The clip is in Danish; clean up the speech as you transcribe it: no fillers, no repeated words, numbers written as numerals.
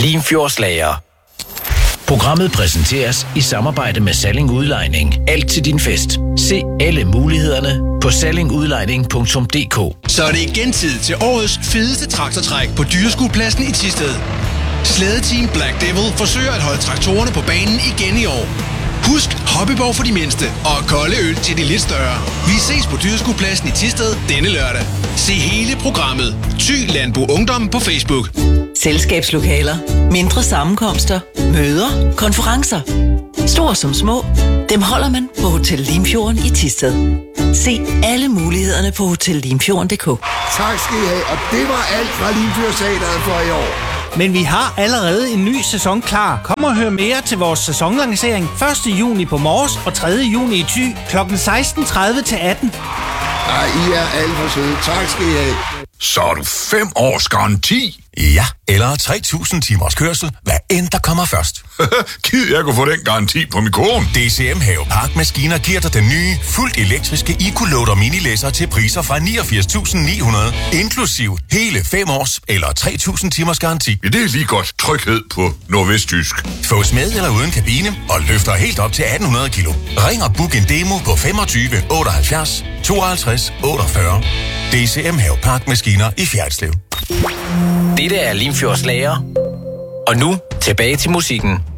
Limfjordslager. Programmet præsenteres i samarbejde med Salling Udlejning. Alt til din fest. Se alle mulighederne på sallingudlejning.dk. Så er det igen tid til årets fedeste traktortræk på Dyreskuepladsen i Thisted. Slædeteam Black Devil forsøger at holde traktorerne på banen igen i år. Husk hobbyborg for de mindste og kolde øl til de lidt større. Vi ses på Dyreskuepladsen i Thisted denne lørdag. Se hele programmet. Thy Landbo Ungdom på Facebook. Selskabslokaler, mindre sammenkomster, møder, konferencer. Store som små, dem holder man på Hotel Limfjorden i Thisted. Se alle mulighederne på hotellimfjorden.dk. Tak skal I have, og det var alt fra Limfjordteatret for i år. Men vi har allerede en ny sæson klar. Kom og hør mere til vores sæsonlancering 1. juni på Mors og 3. juni i Thy kl. 16:30 til 18. Ej, I er alt for søde. Tak skal I have. Så er du 5 års garanti? Ja, eller 3.000 timers kørsel, hvad end der kommer først. Gid jeg kunne få den garanti på min kone. DCM Havepark Maskiner giver dig den nye, fuldt elektriske EcoLoader minilæsser til priser fra 89.900, inklusiv hele 5 års eller 3.000 timers garanti. Ja, det er lige godt. Tryghed på nordvestjysk. Fås med eller uden kabine og løfter helt op til 1.800 kilo. Ring og book en demo på 25 78 52 48. DCM Havepark Maskiner i Fjerritslev. Dette er Limfjordslager. Og nu tilbage til musikken.